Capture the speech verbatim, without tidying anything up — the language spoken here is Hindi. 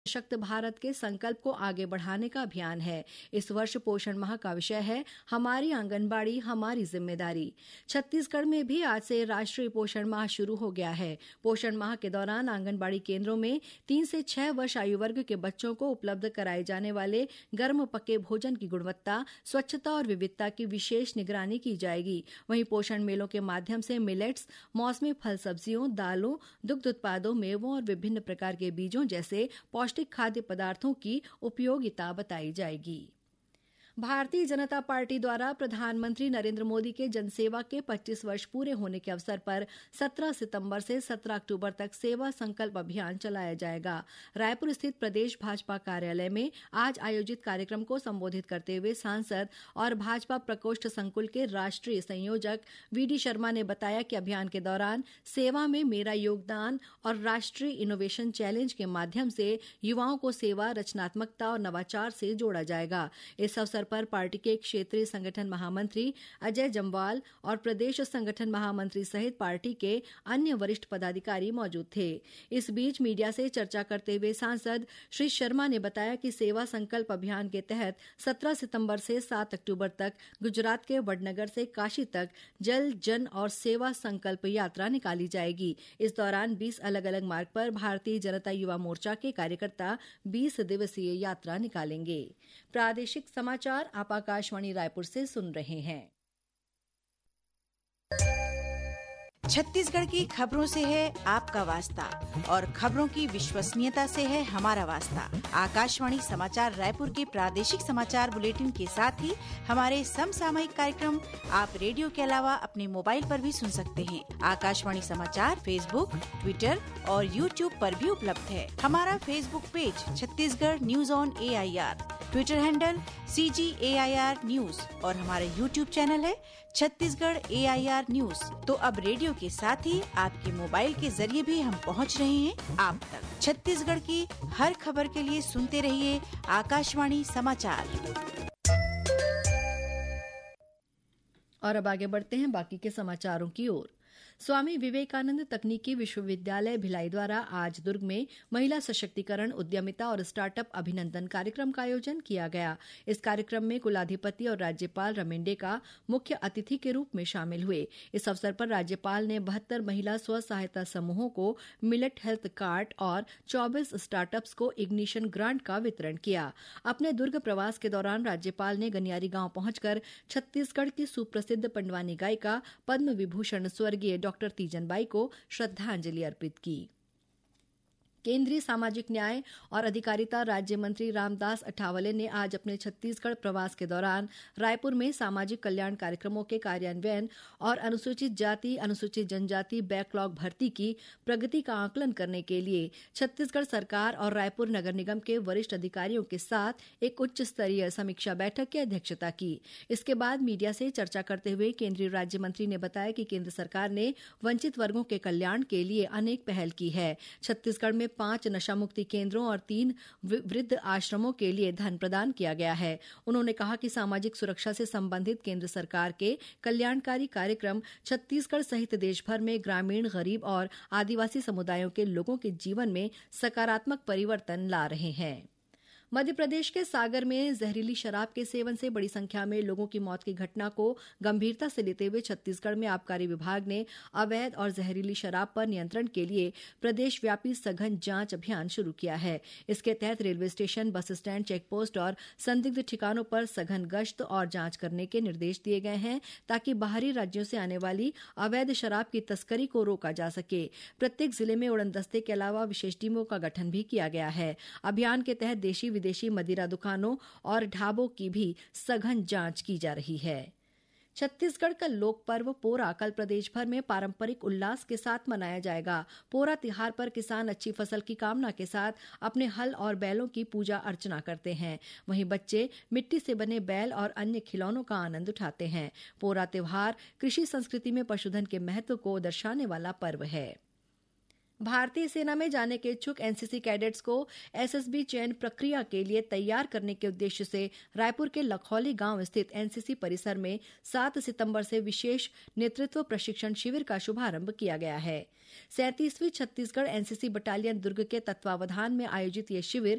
सशक्त भारत के संकल्प को आगे बढ़ाने का अभियान है। इस वर्ष पोषण माह का विषय है हमारी आंगनबाड़ी हमारी जिम्मेदारी। छत्तीसगढ़ में भी आज से राष्ट्रीय पोषण माह शुरू हो गया है। पोषण माह के दौरान आंगनबाड़ी केंद्रों में तीन से छह वर्ष आयु वर्ग के बच्चों को उपलब्ध कराए जाने वाले गर्म पके भोजन की गुणवत्ता, स्वच्छता और विविधता की विशेष निगरानी की जाएगी। वहीं पोषण मेलों के माध्यम से मिलेट्स, मौसमी फल सब्जियों, दालों, दुग्ध उत्पादों, मेवों और विभिन्न प्रकार के बीजों जैसे पौष्टिक खाद्य पदार्थों की उपयोगिता बताई जाएगी। भारतीय जनता पार्टी द्वारा प्रधानमंत्री नरेंद्र मोदी के जनसेवा के पच्चीस वर्ष पूरे होने के अवसर पर सत्रह सितंबर से सत्रह अक्टूबर तक सेवा संकल्प अभियान चलाया जाएगा। रायपुर स्थित प्रदेश भाजपा कार्यालय में आज आयोजित कार्यक्रम को संबोधित करते हुए सांसद और भाजपा प्रकोष्ठ संकुल के राष्ट्रीय संयोजक वी डी शर्मा ने बताया कि अभियान के दौरान सेवा में मेरा योगदान और राष्ट्रीय इनोवेशन चैलेंज के माध्यम से युवाओं को सेवा, रचनात्मकता और नवाचार से जोड़ा जाएगा। इस अवसर पर पार्टी के क्षेत्रीय संगठन महामंत्री अजय जम्वाल और प्रदेश संगठन महामंत्री सहित पार्टी के अन्य वरिष्ठ पदाधिकारी मौजूद थे। इस बीच मीडिया से चर्चा करते हुए सांसद श्री शर्मा ने बताया कि सेवा संकल्प अभियान के तहत सत्रह सितंबर से सात अक्टूबर तक गुजरात के वडनगर से काशी तक जल, जन और सेवा संकल्प यात्रा निकाली जाएगी। इस दौरान बीस अलग अलग मार्ग पर भारतीय जनता युवा मोर्चा के कार्यकर्ता बीस दिवसीय यात्रा निकालेंगे। प्रादेशिक समाचार आप आकाशवाणी रायपुर से सुन रहे हैं। छत्तीसगढ़ की खबरों से है आपका वास्ता और खबरों की विश्वसनीयता से है हमारा वास्ता। आकाशवाणी समाचार रायपुर के प्रादेशिक समाचार बुलेटिन के साथ ही हमारे समसामयिक कार्यक्रम आप रेडियो के अलावा अपने मोबाइल पर भी सुन सकते हैं। आकाशवाणी समाचार फेसबुक, ट्विटर और यूट्यूब पर भी उपलब्ध है। हमारा Facebook page Chhattisgarh news on A I R, Twitter handle C ji A I R news और हमारा यूट्यूब चैनल है छत्तीसगढ़ ए आई आर न्यूज। तो अब रेडियो के साथ ही आपके मोबाइल के जरिए भी हम पहुंच रहे हैं आप तक। छत्तीसगढ़ की हर खबर के लिए सुनते रहिए आकाशवाणी समाचार। और अब आगे बढ़ते हैं बाकी के समाचारों की ओर। स्वामी विवेकानंद तकनीकी विश्वविद्यालय भिलाई द्वारा आज दुर्ग में महिला सशक्तिकरण, उद्यमिता और स्टार्टअप अभिनंदन कार्यक्रम का आयोजन किया गया। इस कार्यक्रम में कुलाधिपति और राज्यपाल रमेंडे मुख्य अतिथि के रूप में शामिल हुए। इस अवसर पर राज्यपाल ने बहत्तर महिला स्व सहायता समूहों को मिलेट हेल्थ कार्ट और चौबीस स्टार्टअप्स को इग्निशन ग्रांट का वितरण किया। अपने दुर्ग प्रवास के दौरान राज्यपाल ने गनियारी गांव पहुंचकर छत्तीसगढ़ की सुप्रसिद्ध पंडवानी गायिका पद्म विभूषण स्वर्गीय डॉक्टर तीजनबाई को श्रद्धांजलि अर्पित की। केंद्रीय सामाजिक न्याय और अधिकारिता राज्य मंत्री रामदास अठावले ने आज अपने छत्तीसगढ़ प्रवास के दौरान रायपुर में सामाजिक कल्याण कार्यक्रमों के कार्यान्वयन और अनुसूचित जाति, अनुसूचित जनजाति बैकलॉग भर्ती की प्रगति का आकलन करने के लिए छत्तीसगढ़ सरकार और रायपुर नगर निगम के वरिष्ठ अधिकारियों के साथ एक उच्च स्तरीय समीक्षा बैठक की अध्यक्षता की। इसके बाद मीडिया से चर्चा करते हुए केंद्रीय राज्य मंत्री ने बताया कि केंद्र सरकार ने वंचित वर्गों के कल्याण के लिए अनेक पहल की है। छत्तीसगढ़ में पांच नशा मुक्ति केंद्रों और तीन वृद्ध आश्रमों के लिए धन प्रदान किया गया है। उन्होंने कहा कि सामाजिक सुरक्षा से संबंधित केंद्र सरकार के कल्याणकारी कार्यक्रम छत्तीसगढ़ सहित देश भर में ग्रामीण, गरीब और आदिवासी समुदायों के लोगों के जीवन में सकारात्मक परिवर्तन ला रहे हैं। मध्य प्रदेश के सागर में जहरीली शराब के सेवन से बड़ी संख्या में लोगों की मौत की घटना को गंभीरता से लेते हुए छत्तीसगढ़ में आबकारी विभाग ने अवैध और जहरीली शराब पर नियंत्रण के लिए प्रदेशव्यापी सघन जांच अभियान शुरू किया है। इसके तहत railway station, bus stand, checkpost और संदिग्ध ठिकानों पर सघन गश्त और जांच करने के निर्देश दिए गए हैं ताकि बाहरी राज्यों से आने वाली अवैध शराब की तस्करी को रोका जा सके। प्रत्येक जिले में उड़न दस्ते के अलावा विशेष टीमों का गठन भी किया गया है। अभियान के तहत देशी विदेशी मदिरा दुकानों और ढाबों की भी सघन जांच की जा रही है। छत्तीसगढ़ का लोक पर्व पोरा कल प्रदेश भर में पारंपरिक उल्लास के साथ मनाया जाएगा। पोरा तिहार पर किसान अच्छी फसल की कामना के साथ अपने हल और बैलों की पूजा अर्चना करते हैं। वहीं बच्चे मिट्टी से बने बैल और अन्य खिलौनों का आनंद उठाते हैं। पोरा त्योहार कृषि संस्कृति में पशुधन के महत्व को दर्शाने वाला पर्व है। भारतीय सेना में जाने के इच्छुक एनसीसी कैडेट्स को एसएसबी चयन प्रक्रिया के लिए तैयार करने के उद्देश्य से रायपुर के लखौली गांव स्थित एनसीसी परिसर में सात सितंबर से विशेष नेतृत्व प्रशिक्षण शिविर का शुभारंभ किया गया है। सैंतीसवीं छत्तीसगढ़ एनसीसी बटालियन दुर्ग के तत्वावधान में आयोजित यह शिविर